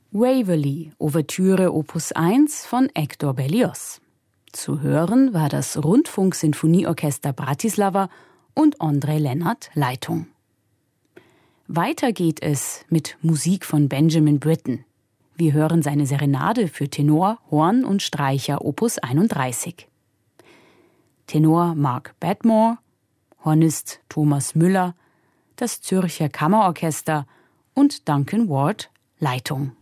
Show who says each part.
Speaker 1: Waverley, Ouvertüre Opus 1 von Hector Berlioz. Zu hören war das Rundfunksinfonieorchester Bratislava und Ondřej Lennart Leitung. Weiter geht es mit Musik von Benjamin Britten. Wir hören seine Serenade für Tenor, Horn und Streicher Opus 31. Tenor Mark Badmore, Hornist Thomas Müller, das Zürcher Kammerorchester und Duncan Ward Leitung.